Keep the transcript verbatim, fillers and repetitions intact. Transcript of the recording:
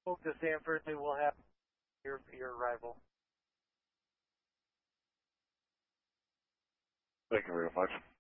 Hope to Sanford will have your your arrival. Thank you very much.